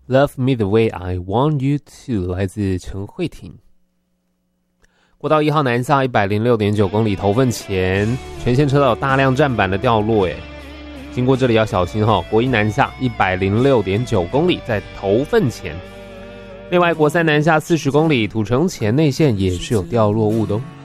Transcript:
Love Me the Way I Want You To 来自陈慧婷。国道1号南下 106.9 公里头份前，全线车道有大量站板的掉落，经过这里要小心国一南下 106.9 公里在头份前。另外国三南下40公里，土城前内线也是有掉落物的